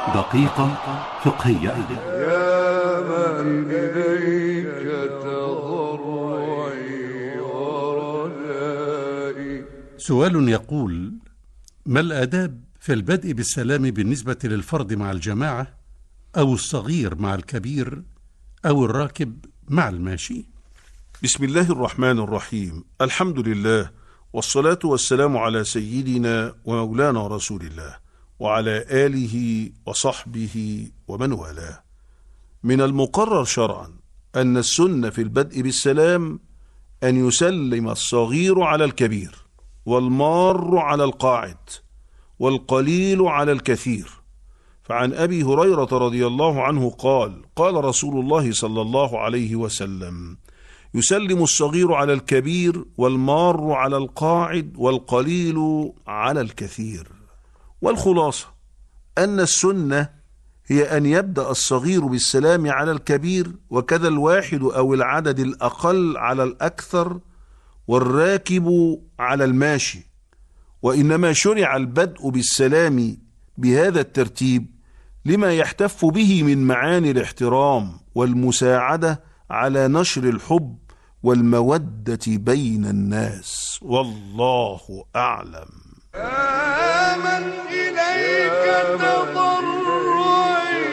دقيقة فقهية. يا من إليك تضرعي ورجائي. سؤال يقول: ما الآداب في البدء بالسلام بالنسبة للفرد مع الجماعة، أو الصغير مع الكبير، أو الراكب مع الماشي؟ بسم الله الرحمن الرحيم. الحمد لله، والصلاة والسلام على سيدنا ومولانا رسول الله وعلى آله وصحبه ومن والاه. من المقرر شرعا أن السنة في البدء بالسلام أن يسلم الصغير على الكبير، والمار على القاعد، والقليل على الكثير. فعن أبي هريرة رضي الله عنه قال: قال رسول الله صلى الله عليه وسلم: يسلم الصغير على الكبير، والمار على القاعد، والقليل على الكثير. والخلاصة أن السنة هي أن يبدأ الصغير بالسلام على الكبير، وكذا الواحد أو العدد الأقل على الأكثر، والراكب على الماشي. وإنما شرع البدء بالسلام بهذا الترتيب لما يحتف به من معاني الاحترام والمساعدة على نشر الحب والمودة بين الناس، والله أعلم. يا من إليك تضرعي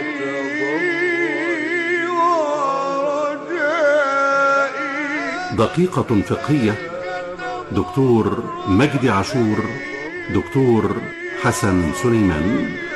ورجائي. دقيقة فقهية. دكتور مجدي عاشور، دكتور حسن سليمان.